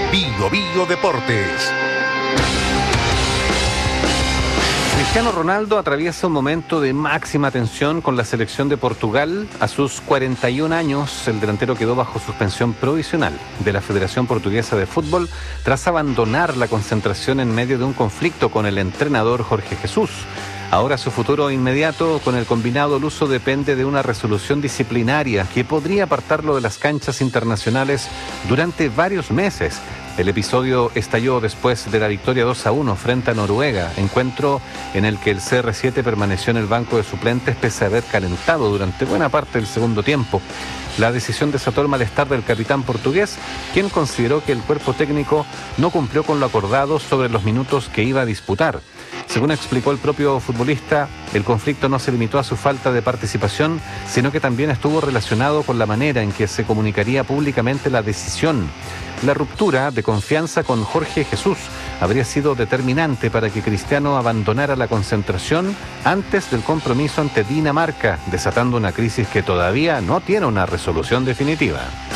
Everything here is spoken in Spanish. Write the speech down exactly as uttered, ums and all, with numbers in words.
Bio Bio Deportes. Cristiano Ronaldo atraviesa un momento de máxima tensión con la selección de Portugal. A sus cuarenta y un años, el delantero quedó bajo suspensión provisional de la Federación Portuguesa de Fútbol tras abandonar la concentración en medio de un conflicto con el entrenador Jorge Jesús. Ahora su futuro inmediato con el combinado luso depende de una resolución disciplinaria que podría apartarlo de las canchas internacionales durante varios meses. El episodio estalló después de la victoria dos a uno frente a Noruega, encuentro en el que el C R siete permaneció en el banco de suplentes pese a haber calentado durante buena parte del segundo tiempo. La decisión desató el malestar del capitán portugués, quien consideró que el cuerpo técnico no cumplió con lo acordado sobre los minutos que iba a disputar. Según explicó el propio futbolista, el conflicto no se limitó a su falta de participación, sino que también estuvo relacionado con la manera en que se comunicaría públicamente la decisión. La ruptura de confianza con Jorge Jesús habría sido determinante para que Cristiano abandonara la concentración antes del compromiso ante Dinamarca, desatando una crisis que todavía no tiene una resolución definitiva.